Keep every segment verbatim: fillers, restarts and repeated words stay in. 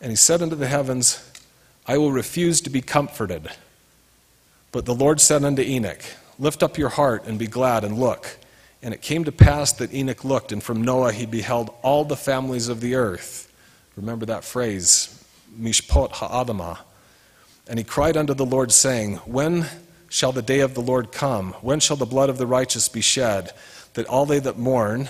And he said unto the heavens, I will refuse to be comforted. But the Lord said unto Enoch, lift up your heart and be glad and look. And it came to pass that Enoch looked, and from Noah he beheld all the families of the earth. Remember that phrase, Mishpot ha'adamah. And he cried unto the Lord, saying, when shall the day of the Lord come? When shall the blood of the righteous be shed, that all they that mourn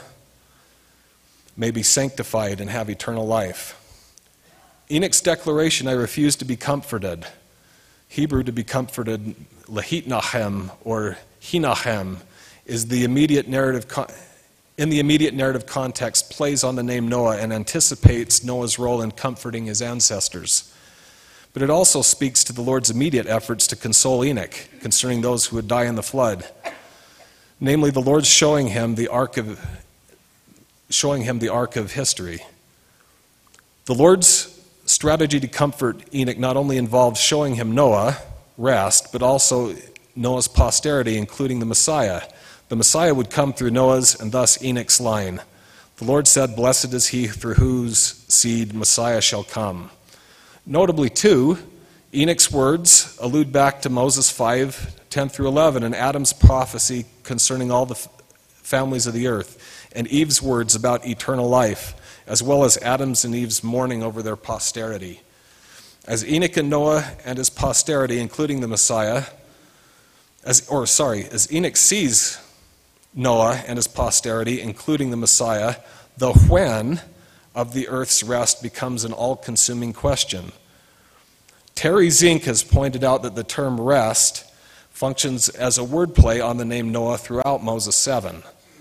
may be sanctified and have eternal life? Enoch's declaration, I refuse to be comforted, Hebrew to be comforted, lahitnachem or hinachem, is the immediate narrative, in the immediate narrative context, plays on the name Noah and anticipates Noah's role in comforting his ancestors. But it also speaks to the Lord's immediate efforts to console Enoch concerning those who would die in the flood. Namely, the Lord showing him the arc of showing him the arc of history. The Lord's strategy to comfort Enoch not only involved showing him Noah, rest, but also Noah's posterity, including the Messiah. The Messiah would come through Noah's and thus Enoch's line. The Lord said, blessed is he through whose seed Messiah shall come. Notably, too, Enoch's words allude back to Moses five, ten through eleven, and Adam's prophecy concerning all the families of the earth, and Eve's words about eternal life, as well as Adam's and Eve's mourning over their posterity. As Enoch and Noah and his posterity, including the Messiah, as, or sorry, as Enoch sees Noah and his posterity, including the Messiah, the when of the earth's rest becomes an all-consuming question. Terry Zink has pointed out that the term rest functions as a wordplay on the name Noah throughout Moses seven.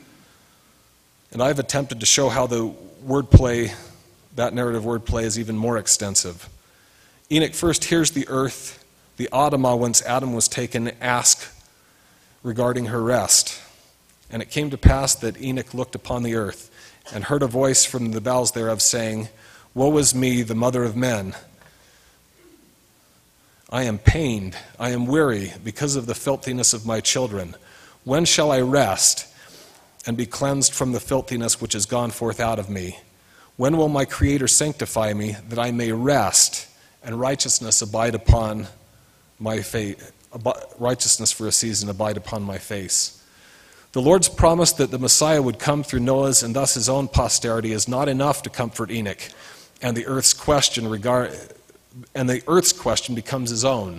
And I've attempted to show how the wordplay, that narrative wordplay, is even more extensive. Enoch first hears the earth, the Adamah whence Adam was taken, ask regarding her rest. And it came to pass that Enoch looked upon the earth and heard a voice from the bowels thereof saying, woe is me, the mother of men. I am pained, I am weary, because of the filthiness of my children. When shall I rest and be cleansed from the filthiness which is gone forth out of me? When will my Creator sanctify me, that I may rest and righteousness abide upon my face, righteousness for a season abide upon my face? The Lord's promise that the Messiah would come through Noah's and thus his own posterity is not enough to comfort Enoch, and the earth's question regard, and the earth's question becomes his own.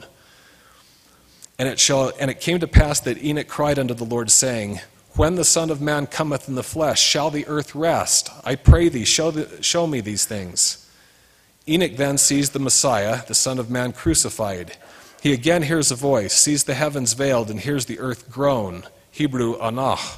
And it shall, and it came to pass that Enoch cried unto the Lord, saying, when the Son of Man cometh in the flesh, shall the earth rest? I pray thee, show, the, show me these things. Enoch then sees the Messiah, the Son of Man, crucified. He again hears a voice, sees the heavens veiled, and hears the earth groan. Hebrew, anach.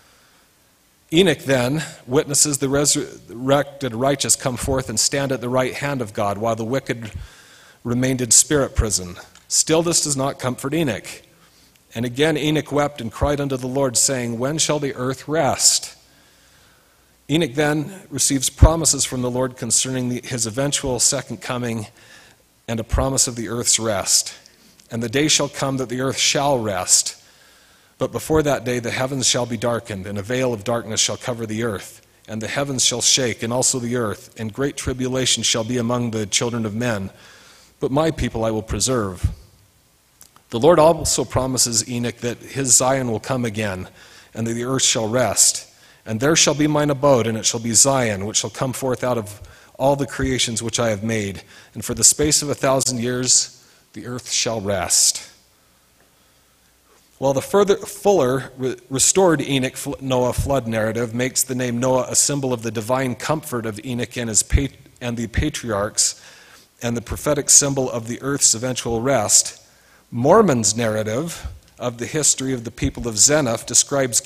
Enoch then witnesses the resurrected righteous come forth and stand at the right hand of God, while the wicked remained in spirit prison. Still this does not comfort Enoch. And again Enoch wept and cried unto the Lord, saying, when shall the earth rest? Enoch then receives promises from the Lord concerning the, his eventual second coming and a promise of the earth's rest. And the day shall come that the earth shall rest. But before that day the heavens shall be darkened, and a veil of darkness shall cover the earth. And the heavens shall shake, and also the earth, and great tribulation shall be among the children of men. But my people I will preserve. The Lord also promises Enoch that his Zion will come again, and that the earth shall rest. And there shall be mine abode, and it shall be Zion, which shall come forth out of all the creations which I have made. And for the space of a thousand years the earth shall rest. While the further, fuller, re- restored Enoch Noah flood narrative makes the name Noah a symbol of the divine comfort of Enoch and, his pat- and the patriarchs, and the prophetic symbol of the earth's eventual rest, Mormon's narrative of the history of the people of Zeniff describes